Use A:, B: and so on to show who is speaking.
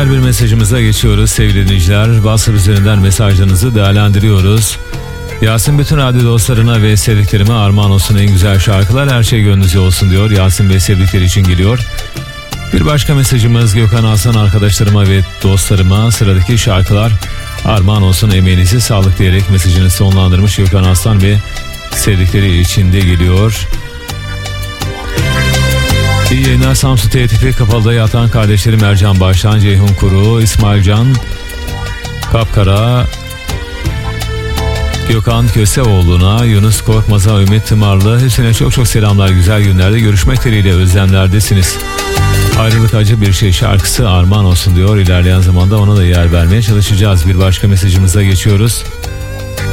A: Diğer bir mesajımıza geçiyoruz sevgili dinleyiciler. WhatsApp üzerinden mesajlarınızı değerlendiriyoruz. Yasin bütün radyo dostlarına ve sevdiklerime armağan olsun en güzel şarkılar, her şey gönlünüzce olsun diyor. Yasin Bey sevdikleri için geliyor. Bir başka mesajımız Gökhan Aslan arkadaşlarıma ve dostlarıma sıradaki şarkılar armağan olsun, emeğinizi sağlık diyerek mesajını sonlandırmış Gökhan Aslan ve sevdikleri için de geliyor. İyi yayınlar. Samsun TTP Kapalı'da yatan kardeşlerim Ercan Baştan, Ceyhun Kuru, İsmail Can Kapkara, Gökhan Köseoğlu'na, Yunus Korkmaz'a, Ümit Tımarlı, hepsine çok çok selamlar. Güzel günlerde görüşmek dileğiyle, özlemlerdesiniz. Ayrılık acı bir şey şarkısı armağan olsun diyor. İlerleyen zamanda ona da yer vermeye çalışacağız. Bir başka mesajımıza geçiyoruz.